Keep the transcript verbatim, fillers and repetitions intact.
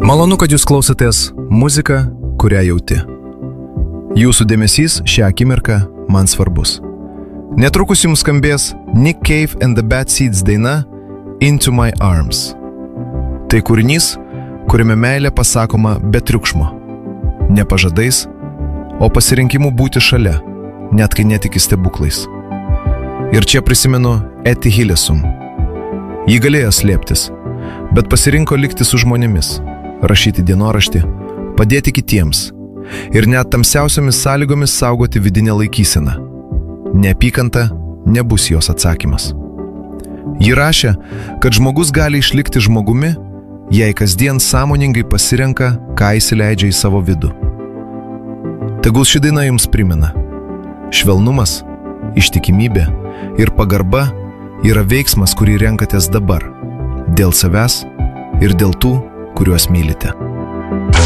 Malonu, kad jūs klausotės muziką, kurią jauti. Jūsų dėmesys šią akimirką man svarbus. Netrukus jums skambės Nick Cave and the Bad Seeds daina Into My Arms. Tai kūrinys, kuriame meilė pasakoma be triukšmo, ne pažadais, o pasirinkimu būti šalia, net kai netiki stebuklais. Ir čia prisimenu Etty Hillesum. Ji galėjo slėptis, bet pasirinko likti su žmonėmis, rašyti dienoraštį, padėti kitiems ir net tamsiausiomis sąlygomis saugoti vidinę laikyseną. Neapykanta nebus jos atsakymas. Ji rašė, kad žmogus gali išlikti žmogumi, jei kasdien sąmoningai pasirenka, ką įsileidžia į savo vidų. Tegul ši daina jums primena. Švelnumas, ištikimybė ir pagarba yra veiksmas, kurį renkatės dabar, dėl savęs ir dėl tų, kuriuos mylite.